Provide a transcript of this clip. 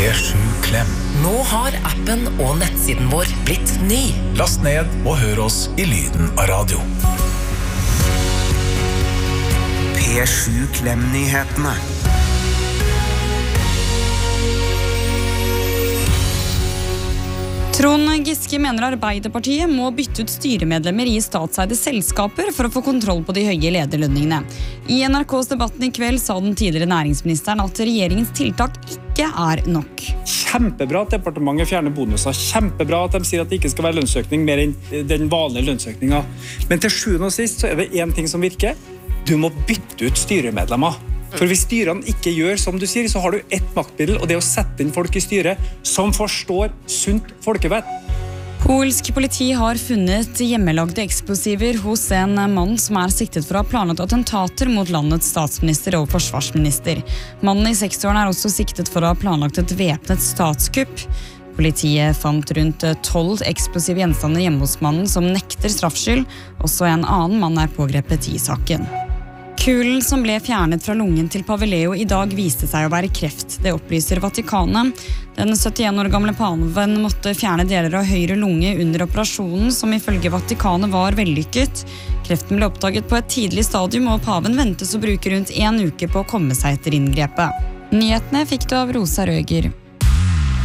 P7 Klem. Nå har appen og nettsiden vår blitt ny. Last ned og hør oss i lyden av radio. P7 Klem-nyhetene. Trond Giske mener Arbeiderpartiet må bytte ut styremedlemmer i statseide selskaper for å få kontroll på de høye lederlønningene. I NRKs debatten i kveld sa den tidligere næringsministeren at regjeringens tiltak ikke er nok. Kjempebra at departementet fjerner bonuser. Kjempebra at de sier at det ikke skal være lønnsøkning mer enn den vanlige lønnsøkningen. Men til sjuende og sist så er det en ting som virker. Du må bytte ut styremedlemmer. For hvis styrene ikke gjør som du sier, så har du ett maktmiddel, og det er å sette inn folk i styret som forstår sunt folkevett. Polsk politi har funnet hjemmelagde eksplosiver hos en mann som er siktet for å ha planlagt attentater mot landets statsminister og forsvarsminister. Mannen i 60-årene er også siktet for å ha planlagt et væpnet statskupp. Politiet fant rundt 12 eksplosive gjenstander hjemme hos mannen som nekter straffskyld. Også en annen mann er pågrepet i saken. Kulen som ble fjernet fra lungen til Pave Leo i dag viste seg å være kreft. Det opplyser Vatikanet. Den 71 år gamle paven måtte fjerne deler av høyre lunge under operasjonen, som ifølge Vatikanet var vellykket. Kreften ble oppdaget på et tidlig stadium, og paven ventes å bruke rundt 1 uke på å komme seg etter inngrepet. Nyhetene fikk du av Rosa Røger.